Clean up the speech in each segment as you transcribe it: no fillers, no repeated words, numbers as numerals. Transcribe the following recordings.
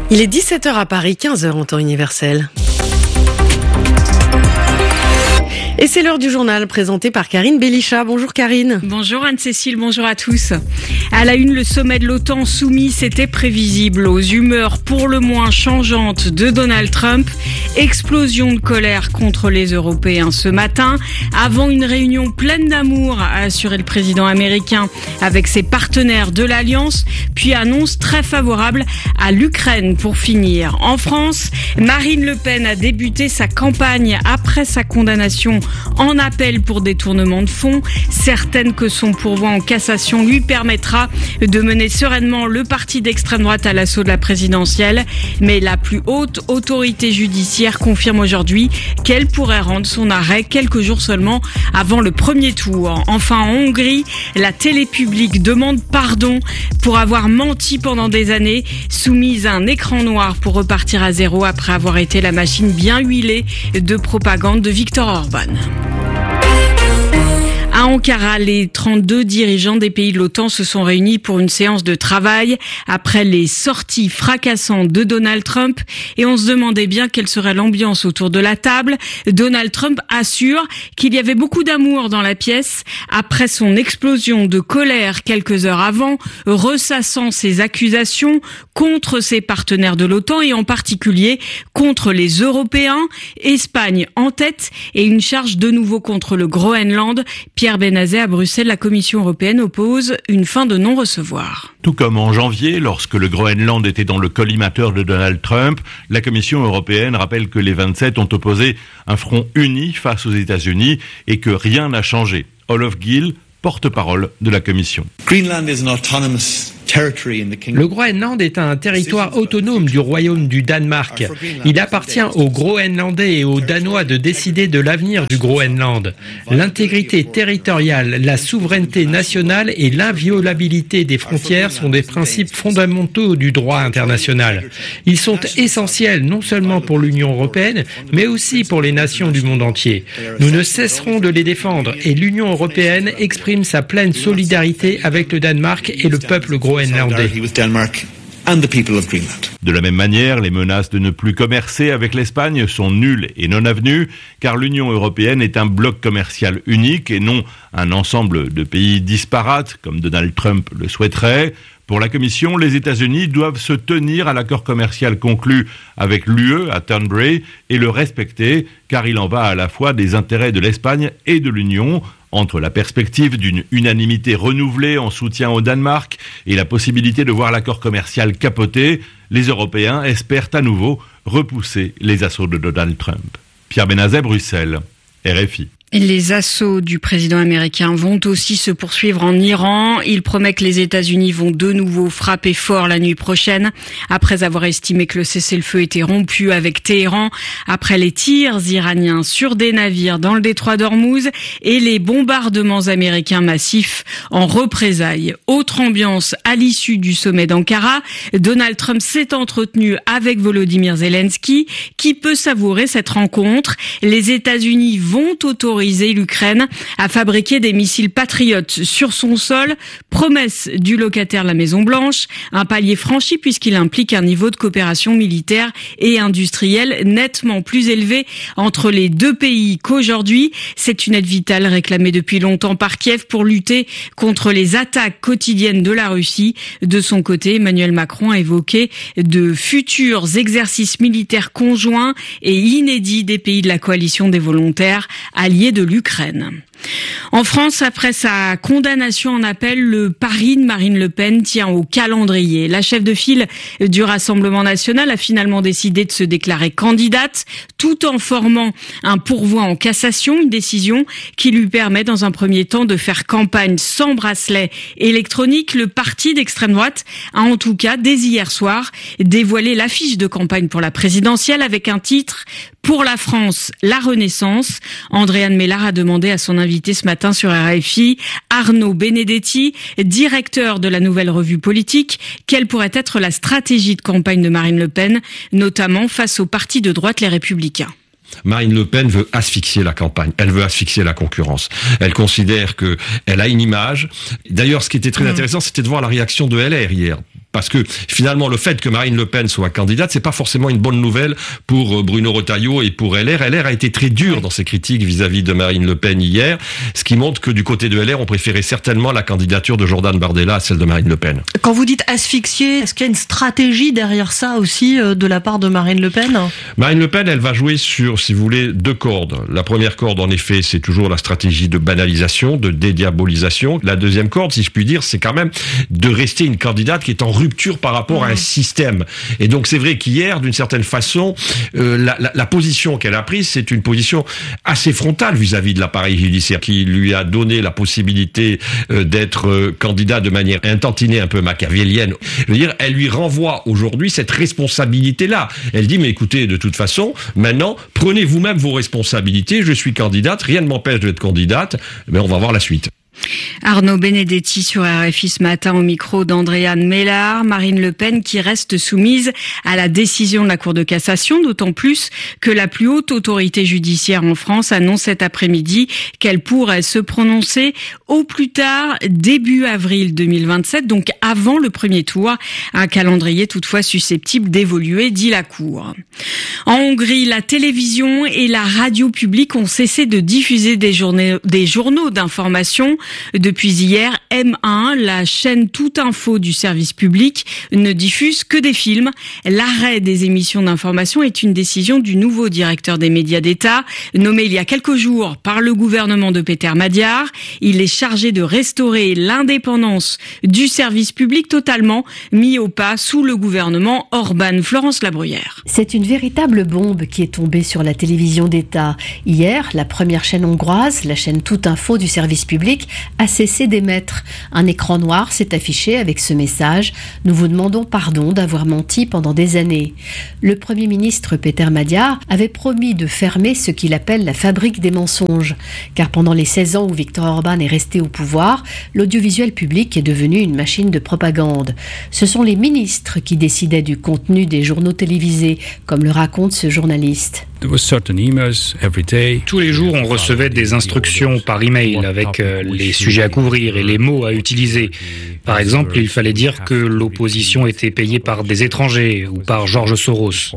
Il est 17h à Paris, 15h en temps universel. Et c'est l'heure du journal présenté par Karine Bélichat. Bonjour Karine. Bonjour Anne-Cécile, bonjour à tous. À la une, le sommet de l'OTAN soumis, c'était prévisible aux humeurs pour le moins changeantes de Donald Trump. Explosion de colère contre les Européens ce matin, avant une réunion pleine d'amour, a assuré le président américain avec ses partenaires de l'Alliance, puis annonce très favorable à l'Ukraine pour finir. En France, Marine Le Pen a débuté sa campagne après sa condamnation en appel pour détournement de fonds. Certaine que son pourvoi en cassation lui permettra de mener sereinement le parti d'extrême droite à l'assaut de la présidentielle. Mais la plus haute autorité judiciaire confirme aujourd'hui qu'elle pourrait rendre son arrêt quelques jours seulement avant le premier tour. Enfin, en Hongrie, la télé publique demande pardon pour avoir menti pendant des années, soumise à un écran noir pour repartir à zéro après avoir été la machine bien huilée de propagande de Viktor Orban. À Ankara, les 32 dirigeants des pays de l'OTAN se sont réunis pour une séance de travail après les sorties fracassantes de Donald Trump et on se demandait bien quelle serait l'ambiance autour de la table. Donald Trump assure qu'il y avait beaucoup d'amour dans la pièce après son explosion de colère quelques heures avant, ressassant ses accusations contre ses partenaires de l'OTAN et en particulier contre les Européens, Espagne en tête et une charge de nouveau contre le Groenland. Pierre Benazet à Bruxelles, la Commission européenne oppose une fin de non-recevoir. Tout comme en janvier, lorsque le Groenland était dans le collimateur de Donald Trump, la Commission européenne rappelle que les 27 ont opposé un front uni face aux États-Unis et que rien n'a changé. Olof Gill, porte-parole de la Commission. Le Groenland est un territoire autonome du royaume du Danemark. Il appartient aux Groenlandais et aux Danois de décider de l'avenir du Groenland. L'intégrité territoriale, la souveraineté nationale et l'inviolabilité des frontières sont des principes fondamentaux du droit international. Ils sont essentiels non seulement pour l'Union européenne, mais aussi pour les nations du monde entier. Nous ne cesserons de les défendre et l'Union européenne exprime sa pleine solidarité avec le Danemark et le peuple groenlandais. De la même manière, les menaces de ne plus commercer avec l'Espagne sont nulles et non avenues, car l'Union européenne est un bloc commercial unique et non un ensemble de pays disparates, comme Donald Trump le souhaiterait. Pour la Commission, les États-Unis doivent se tenir à l'accord commercial conclu avec l'UE à Turnberry et le respecter, car il en va à la fois des intérêts de l'Espagne et de l'Union. Entre la perspective d'une unanimité renouvelée en soutien au Danemark et la possibilité de voir l'accord commercial capoter, les Européens espèrent à nouveau repousser les assauts de Donald Trump. Pierre Benazet, Bruxelles, RFI. Les assauts du président américain vont aussi se poursuivre en Iran. Il promet que les États-Unis vont de nouveau frapper fort la nuit prochaine, après avoir estimé que le cessez-le-feu était rompu avec Téhéran, après les tirs iraniens sur des navires dans le détroit d'Ormuz et les bombardements américains massifs en représailles. Autre ambiance à l'issue du sommet d'Ankara, Donald Trump s'est entretenu avec Volodymyr Zelensky, qui peut savourer cette rencontre. Les États-Unis vont autoriser l'Ukraine à fabriquer des missiles patriotes sur son sol. Promesse du locataire de la Maison-Blanche, un palier franchi puisqu'il implique un niveau de coopération militaire et industrielle nettement plus élevé entre les deux pays qu'aujourd'hui. C'est une aide vitale réclamée depuis longtemps par Kiev pour lutter contre les attaques quotidiennes de la Russie. De son côté, Emmanuel Macron a évoqué de futurs exercices militaires conjoints et inédits des pays de la coalition des volontaires alliés de l'Ukraine. En France, après sa condamnation en appel, le pari de Marine Le Pen tient au calendrier. La chef de file du Rassemblement national a finalement décidé de se déclarer candidate, tout en formant un pourvoi en cassation, une décision qui lui permet dans un premier temps de faire campagne sans bracelet électronique. Le parti d'extrême droite a en tout cas, dès hier soir, dévoilé l'affiche de campagne pour la présidentielle avec un titre « Pour la France, la Renaissance ». Andréane Mélard a demandé à son invité ce matin sur RFI, Arnaud Benedetti, directeur de la Nouvelle Revue Politique, quelle pourrait être la stratégie de campagne de Marine Le Pen, notamment face au parti de droite Les Républicains. Marine Le Pen veut asphyxier la campagne, elle veut asphyxier la concurrence. Elle considère qu'elle a une image. D'ailleurs, ce qui était très intéressant, c'était de voir la réaction de LR hier. Parce que finalement, le fait que Marine Le Pen soit candidate, c'est pas forcément une bonne nouvelle pour Bruno Retailleau et pour LR. LR a été très dur dans ses critiques vis-à-vis de Marine Le Pen hier, ce qui montre que du côté de LR, on préférait certainement la candidature de Jordan Bardella à celle de Marine Le Pen. Quand vous dites asphyxier, est-ce qu'il y a une stratégie derrière ça aussi de la part de Marine Le Pen ? Marine Le Pen, elle va jouer sur, si vous voulez, 2 cordes. La première corde, en effet, c'est toujours la stratégie de banalisation, de dédiabolisation. La deuxième corde, si je puis dire, c'est quand même de rester une candidate qui est en rupture par rapport à un système. Et donc c'est vrai qu'hier, d'une certaine façon, la position qu'elle a prise, c'est une position assez frontale vis-à-vis de l'appareil judiciaire, qui lui a donné la possibilité d'être candidat de manière intentinée, un peu machiavélienne. Je veux dire, elle lui renvoie aujourd'hui cette responsabilité-là. Elle dit, mais écoutez, de toute façon, maintenant, prenez vous-même vos responsabilités, je suis candidate, rien ne m'empêche d'être candidate, mais on va voir la suite. Arnaud Benedetti sur RFI ce matin au micro d'Andréane Mélard. Marine Le Pen qui reste soumise à la décision de la Cour de cassation, d'autant plus que la plus haute autorité judiciaire en France annonce cet après-midi qu'elle pourrait se prononcer au plus tard début avril 2027, donc avant le premier tour. Un calendrier toutefois susceptible d'évoluer, dit la Cour. En Hongrie, la télévision et la radio publique ont cessé de diffuser des journaux d'information. Depuis hier, M1, la chaîne Toute Info du service public, ne diffuse que des films. L'arrêt des émissions d'information est une décision du nouveau directeur des médias d'État, nommé il y a quelques jours par le gouvernement de Peter Magyar. Il est chargé de restaurer l'indépendance du service public totalement mis au pas sous le gouvernement Orban. Florence Labruyère. C'est une véritable bombe qui est tombée sur la télévision d'État. Hier, la première chaîne hongroise, la chaîne Toute Info du service public, a cessé d'émettre. Un écran noir s'est affiché avec ce message « Nous vous demandons pardon d'avoir menti pendant des années ». Le Premier ministre Peter Magyar avait promis de fermer ce qu'il appelle la fabrique des mensonges. Car pendant les 16 ans où Viktor Orban est resté au pouvoir, l'audiovisuel public est devenu une machine de propagande. Ce sont les ministres qui décidaient du contenu des journaux télévisés, comme le raconte ce journaliste. Tous les jours, on recevait des instructions par email avec les sujets à couvrir et les mots à utiliser. Par exemple, il fallait dire que l'opposition était payée par des étrangers ou par George Soros.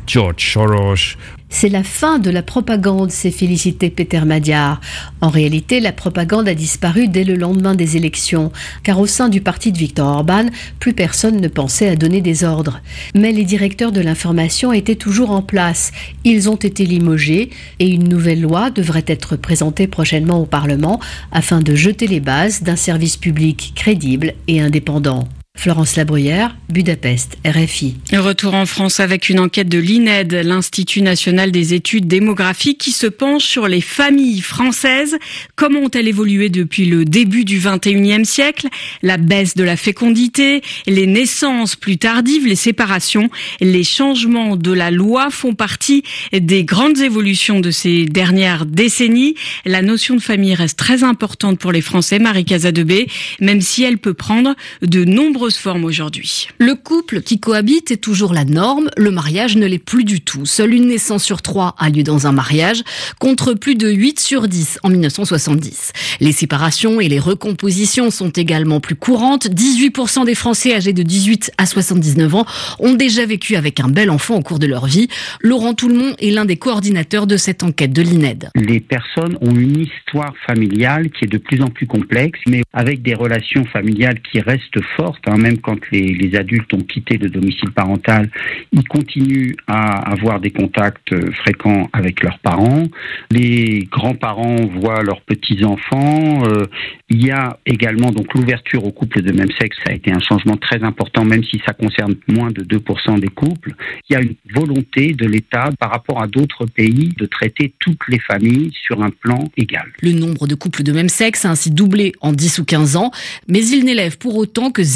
C'est la fin de la propagande, s'est félicité Peter Magyar. En réalité, la propagande a disparu dès le lendemain des élections, car au sein du parti de Viktor Orban, plus personne ne pensait à donner des ordres. Mais les directeurs de l'information étaient toujours en place. Ils ont été limogés et une nouvelle loi devrait être présentée prochainement au Parlement afin de jeter les bases d'un service public crédible et indépendant. Florence Labruyère, Budapest, RFI. Retour en France avec une enquête de l'INED, l'Institut national des études démographiques, qui se penche sur les familles françaises. Comment ont-elles évolué depuis le début du XXIe siècle? La baisse de la fécondité, les naissances plus tardives, les séparations, les changements de la loi font partie des grandes évolutions de ces dernières décennies. La notion de famille reste très importante pour les Français, Marie Casadebé, même si elle peut prendre de nombreuses formes aujourd'hui. Le couple qui cohabite est toujours la norme, le mariage ne l'est plus du tout. Seule une naissance sur 3 a lieu dans un mariage, contre plus de 8 sur 10 en 1970. Les séparations et les recompositions sont également plus courantes. 18% des Français âgés de 18 à 79 ans ont déjà vécu avec un bel enfant au cours de leur vie. Laurent Toulmont est l'un des coordinateurs de cette enquête de l'INED. Les personnes ont une histoire familiale qui est de plus en plus complexe, mais avec des relations familiales qui restent fortes, même quand les adultes ont quitté le domicile parental, ils continuent à avoir des contacts fréquents avec leurs parents. Les grands-parents voient leurs petits-enfants. Il y a également donc l'ouverture aux couples de même sexe. Ça a été un changement très important, même si ça concerne moins de 2% des couples. Il y a une volonté de l'État, par rapport à d'autres pays, de traiter toutes les familles sur un plan égal. Le nombre de couples de même sexe a ainsi doublé en 10 ou 15 ans, mais il n'élève pour autant que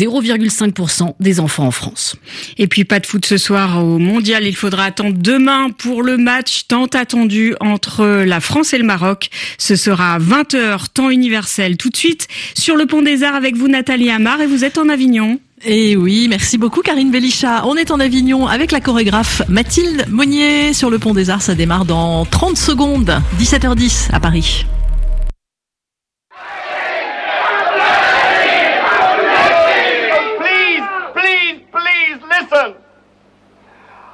0,5% des enfants en France. Et puis pas de foot ce soir au Mondial. Il faudra attendre demain pour le match tant attendu entre la France et le Maroc. Ce sera à 20h, temps universel. Tout de suite, sur le Pont des Arts avec vous, Nathalie Amar, et vous êtes en Avignon. Et oui, merci beaucoup Karine Belichat. On est en Avignon avec la chorégraphe Mathilde Monnier. Sur le Pont des Arts, ça démarre dans 30 secondes, 17h10 à Paris.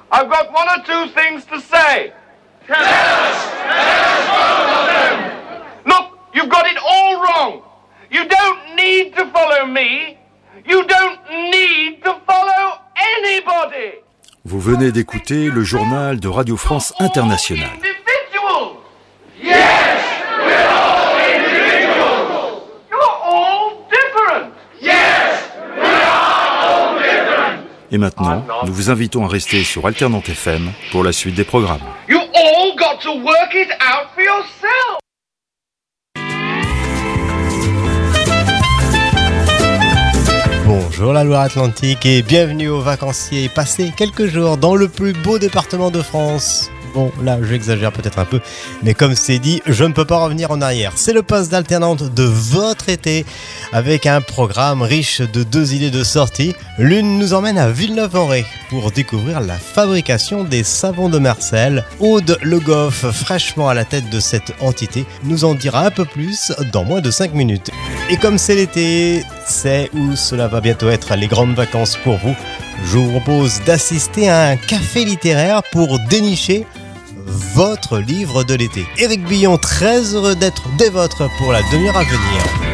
I've got one or two things to say. Tell us both of them. Look, you've got it all wrong. You don't need to follow me. You don't need to follow anybody. Vous venez d'écouter le journal de Radio France Internationale. Yes, we're all individuals. You're all different. Yes, we are all different. Et maintenant, nous vous invitons à rester sur Alternante FM pour la suite des programmes. You all got to work it out for yourself. Bonjour la Loire-Atlantique et bienvenue aux vacanciers. Passez quelques jours dans le plus beau département de France. Bon, là, j'exagère peut-être un peu, mais comme c'est dit, je ne peux pas revenir en arrière. C'est le poste d'alternante de votre été, avec un programme riche de 2 idées de sortie. L'une nous emmène à Villeneuve-en-Ré pour découvrir la fabrication des savons de Marcel. Aude Le Goff, fraîchement à la tête de cette entité, nous en dira un peu plus dans moins de 5 minutes. Et comme c'est l'été, c'est où cela va bientôt être les grandes vacances pour vous. Je vous propose d'assister à un café littéraire pour dénicher votre livre de l'été. Éric Billon, très heureux d'être des vôtres pour la demi-heure à venir.